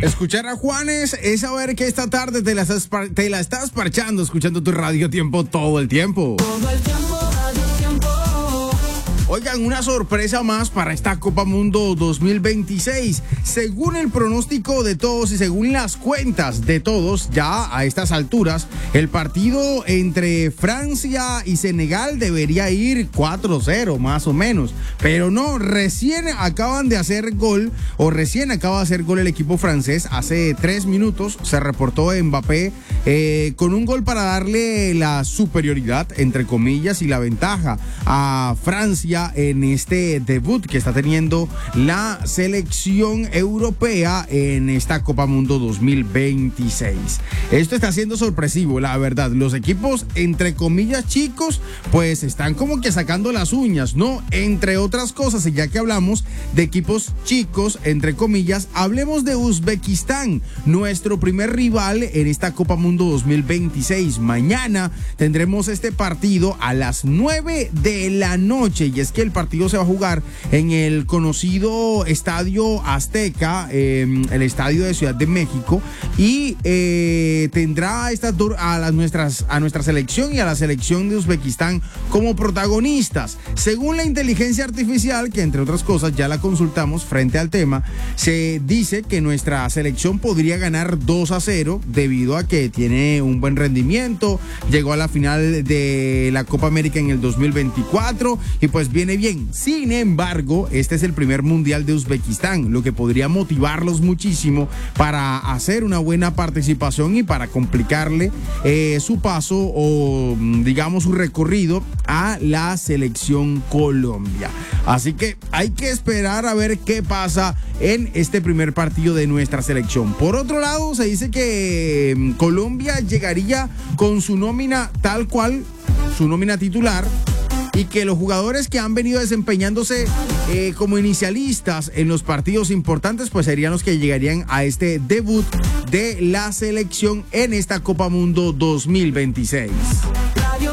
Escuchar a Juanes es saber que esta tarde te la estás parchando escuchando tu Radio Tiempo todo el tiempo. Todo el tiempo, Radio Tiempo. Oigan, una sorpresa más para esta Copa Mundo 2026. Según el pronóstico de todos y según las cuentas de todos, ya a estas alturas, el partido entre Francia y Senegal debería ir 4-0 más o menos. Pero no, recién acaban de hacer gol, o recién acaba de hacer gol el equipo francés. Hace 3 minutos se reportó Mbappé con un gol para darle la superioridad, entre comillas, y la ventaja a Francia en este debut que está teniendo la selección europea en esta Copa Mundo 2026. Esto está siendo sorpresivo, la verdad. Los equipos, entre comillas, chicos, pues están como que sacando las uñas, ¿no? Entre otras cosas, y ya que hablamos de equipos chicos, entre comillas, hablemos de Uzbekistán, nuestro primer rival en esta Copa Mundo 2026. Mañana tendremos este partido a las 9 de la noche, y es que el partido se va a jugar en el conocido Estadio Azteca, el estadio de Ciudad de México, y tendrá a nuestra selección y a la selección de Uzbekistán como protagonistas. Según la inteligencia artificial, que entre otras cosas ya la consultamos frente al tema, se dice que nuestra selección podría ganar 2-0 debido a que tiene un buen rendimiento, llegó a la final de la Copa América en el 2024 y pues viene bien. Sin embargo, este es el primer mundial de Uzbekistán, lo que podría motivarlos muchísimo para hacer una buena participación y para complicarle su paso o digamos su recorrido a la selección Colombia. Así que hay que esperar a ver qué pasa en este primer partido de nuestra selección. Por otro lado, se dice que Colombia llegaría con su nómina tal cual, su nómina titular, y que los jugadores que han venido desempeñándose como inicialistas en los partidos importantes, pues serían los que llegarían a este debut de la selección en esta Copa Mundo 2026.